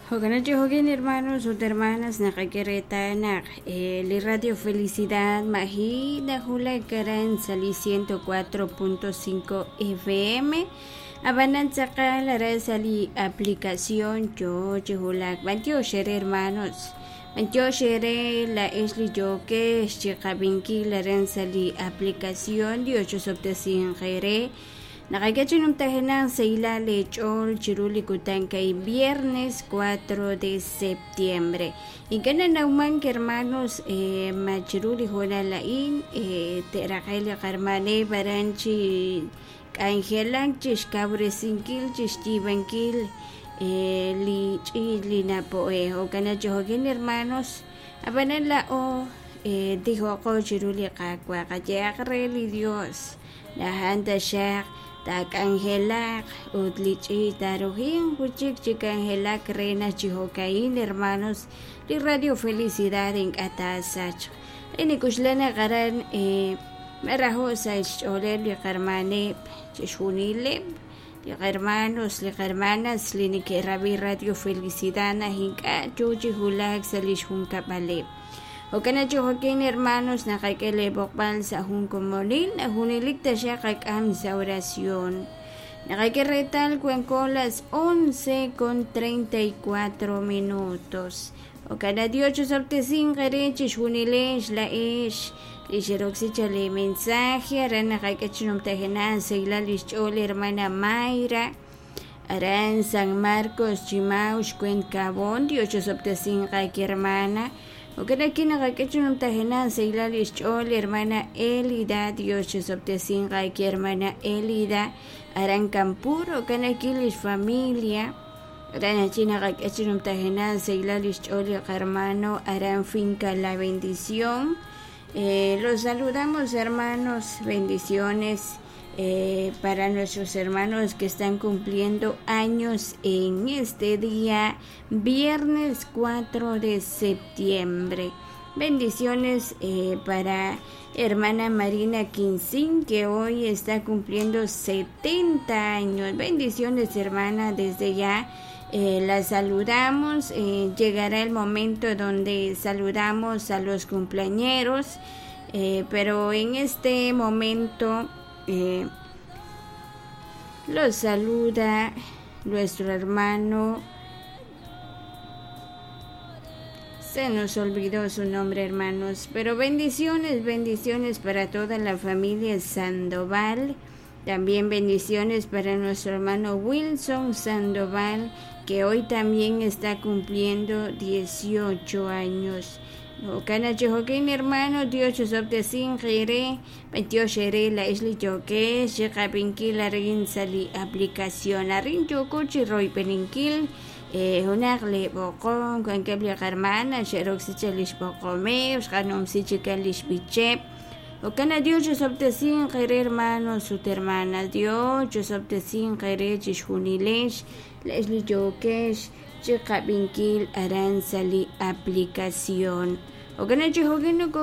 Hoganachihogin hermanos o hermanas nakakeretanak li Radio Felicidad Mahina Hula Karan Sali 104.5 FM Abanan Sakal Sali aplicación yo Chihulak Bantio Shere hermanos Bantio Shere la Esli Joke Chikabinki la Sali aplicación Diocho Sobtasin Jere Nakagachinum tahenan sa ila lechol chiruli kutan kay viernes 4 de septiembre. Ingana nauman que hermanos machiruli honalain terakayla karmane baranchi angelang chish kabresinkil chish tibankil li linapo o kana johogin hermanos abanan la o dijo ko chiruli kakwa kayakre li Dios nahanda siya tak angelak utlichi taruhin kuchik chikangelak rena chihokain hermanos di Radio Felicidad en Atasach ini kuslana garan maraho sa ischolel li karmane chishunile li hermanos li hermanas li nikerabi Radio Felicidad na hinka chuchi hulak sa lishun kapalip o kana Joaquín hermanos nakakelebokbal sa hun komonil na huniligta siya kakam sa orasyon. Nakakiretal kuengkolas 11:34 minutos. O kana 8:35 reches hunilesh la ish. Lisheroxi chale mensaje aran nakakachinum tahenan sa ilalish chole hermana Mayra. Aran San Marcos Chimaush Cuencabón 8:35 hermana. O kana kinakakachunum tahenan sa ilalish chol hermana Elida Dios sobtesinga ki hermana Elida aran Campur o kana kilish familia aran kinakakachunum tahenan sa ilalish chol hermano aran finca La Bendición. Los saludamos hermanos, bendiciones para nuestros hermanos que están cumpliendo años en este día, viernes 4 de septiembre. Bendiciones para hermana Marina Quincín, que hoy está cumpliendo 70 años. Bendiciones hermana, desde ya la saludamos. Llegará el momento donde saludamos a los cumpleañeros, pero en este momento los saluda nuestro hermano, se nos olvidó su nombre hermanos, pero bendiciones para toda la familia Sandoval. También bendiciones para nuestro hermano Wilson Sandoval, que hoy también está cumpliendo 18 años. O kana Joaquín hermano Dios sobtesin jere 28 la isli joke shikapinki la rin sali aplicación arin joko chiroy peninkil hunakle bokon kan kable hermana sherox chalish bokome uskanom si chikalish bichep. O kana Dios sobtesin jere hermano su hermana Dios sobtesin jere chishunilesh la isli joke Chikabinkil aran sali aplicación. O kana Jehovah